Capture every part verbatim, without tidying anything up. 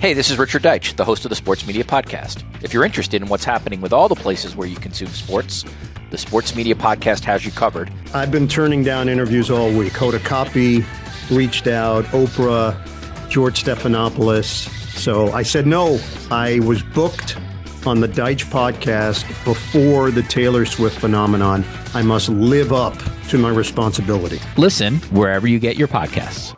Hey, this is Richard Deitch, the host of the Sports Media Podcast. If you're interested in what's happening with all the places where you consume sports, the Sports Media Podcast has you covered. I've been turning down interviews all week. Hoda Kotb reached out, Oprah, George Stephanopoulos. So I said no. I was booked on the Deitch Podcast before the Taylor Swift phenomenon. I must live up to my responsibility. Listen wherever you get your podcasts.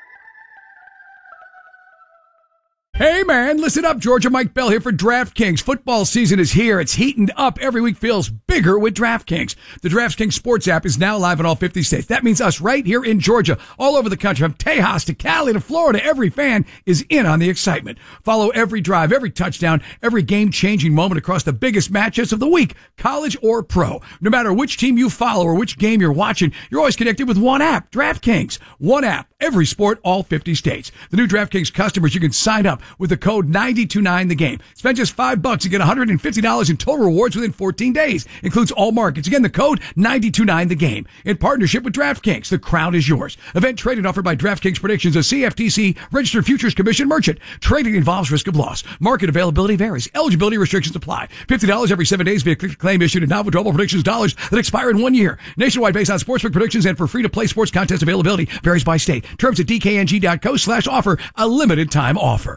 Hey, man, listen up. Georgia Mike Bell here for DraftKings. Football season is here. It's heating up. Every week feels bigger with DraftKings. The DraftKings Sports app is now live in all fifty states. That means us right here in Georgia, all over the country, from Tejas to Cali to Florida. Every fan is in on the excitement. Follow every drive, every touchdown, every game-changing moment across the biggest matchups of the week, college or pro. No matter which team you follow or which game you're watching, you're always connected with one app, DraftKings. One app, every sport, all fifty states. The new DraftKings customers, you can sign up with the code nine two nine the game. Spend just five bucks and get one hundred fifty dollars in total rewards within fourteen days. Includes all markets. Again, the code nine two nine the game. In partnership with DraftKings, the crown is yours. Event trading offered by DraftKings Predictions, a C F T C registered futures commission merchant. Trading involves risk of loss. Market availability varies. Eligibility restrictions apply. fifty dollars every seven days via click to claim issued in non-withdrawable predictions dollars that expire in one year. Nationwide based on sportsbook predictions and for free-to-play sports contest availability varies by state. Terms at d k n g dot co slash offer. A limited time offer.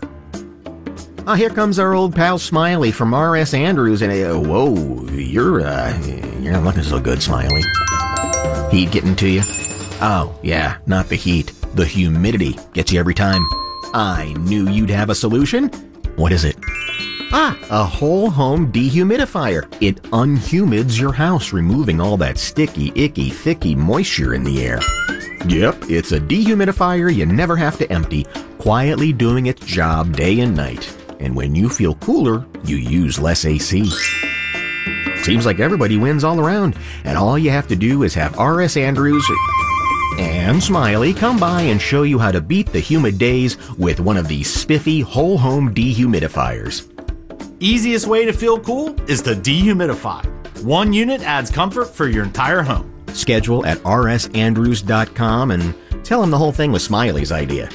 Ah, here comes our old pal Smiley from R S Andrews, and uh, whoa, you're uh, you're not looking so good, Smiley. Heat getting to you? Oh, yeah, not the heat. The humidity gets you every time. I knew you'd have a solution. What is it? Ah, a whole home dehumidifier. It unhumids your house, removing all that sticky, icky, thicky moisture in the air. Yep, it's a dehumidifier you never have to empty, quietly doing its job day and night. And when you feel cooler, you use less A C. Seems like everybody wins all around, and all you have to do is have R S Andrews and Smiley come by and show you how to beat the humid days with one of these spiffy whole home dehumidifiers. Easiest way to feel cool is to dehumidify. One unit adds comfort for your entire home. Schedule at r s andrews dot com and tell them the whole thing was Smiley's idea.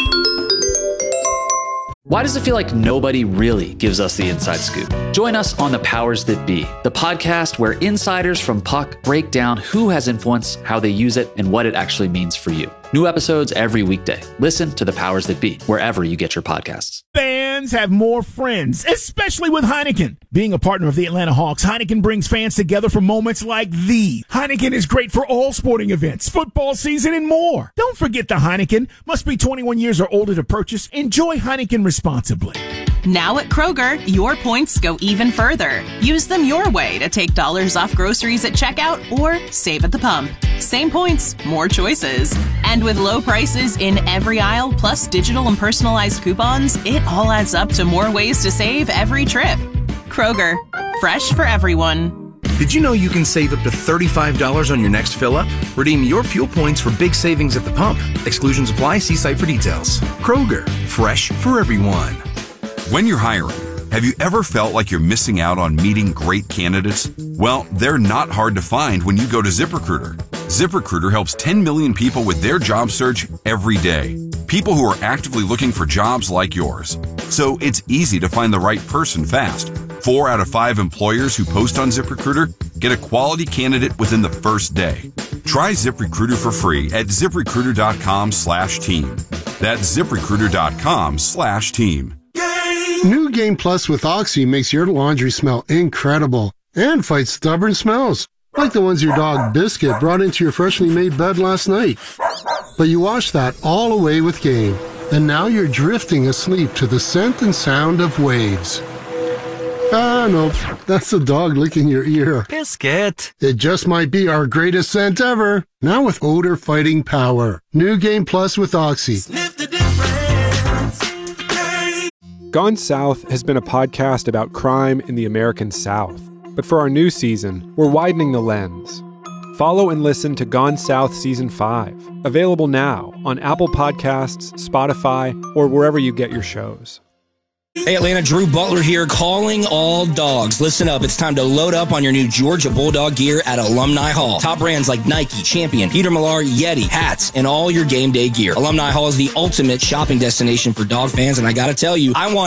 Why does it feel like nobody really gives us the inside scoop? Join us on The Powers That Be, the podcast where insiders from Puck break down who has influence, how they use it, and what it actually means for you. New episodes every weekday. Listen to The Powers That Be, wherever you get your podcasts. Fans have more friends, especially with Heineken. Being a partner of the Atlanta Hawks, Heineken brings fans together for moments like these. Heineken is great for all sporting events, football season, and more. Don't forget the Heineken. Must be twenty-one years or older to purchase. Enjoy Heineken responsibly. Now at Kroger, your points go even further. Use them your way to take dollars off groceries at checkout or save at the pump. Same points, more choices. And with low prices in every aisle, plus digital and personalized coupons, it all adds up to more ways to save every trip. Kroger, fresh for everyone. Did you know you can save up to thirty-five dollars on your next fill-up? Redeem your fuel points for big savings at the pump. Exclusions apply. See site for details. Kroger, fresh for everyone. When you're hiring, have you ever felt like you're missing out on meeting great candidates? Well, they're not hard to find when you go to ZipRecruiter. ZipRecruiter helps ten million people with their job search every day. People who are actively looking for jobs like yours. So it's easy to find the right person fast. Four out of five employers who post on ZipRecruiter get a quality candidate within the first day. Try ZipRecruiter for free at ZipRecruiter.com slash team. That's ZipRecruiter.com slash team. New Game Plus with Oxy makes your laundry smell incredible and fights stubborn smells, like the ones your dog Biscuit brought into your freshly made bed last night. But you washed that all away with Game, and now you're drifting asleep to the scent and sound of waves. Ah, no, that's the dog licking your ear. Biscuit. It just might be our greatest scent ever, now with odor-fighting power. New Game Plus with Oxy. Sniff the difference. Gone South has been a podcast about crime in the American South. But for our new season, we're widening the lens. Follow and listen to Gone South Season five, available now on Apple Podcasts, Spotify, or wherever you get your shows. Hey Atlanta, Drew Butler here, calling all dogs. Listen up, it's time to load up on your new Georgia Bulldog gear at Alumni Hall. Top brands like Nike, Champion, Peter Millar, Yeti, hats, and all your game day gear. Alumni Hall is the ultimate shopping destination for dog fans, and I gotta tell you, I want